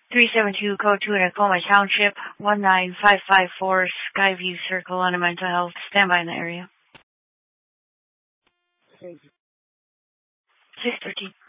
372 code 2 in Tacoma Township, 19554 Skyview Circle on a mental health. Standby in the area. Thank you. 613.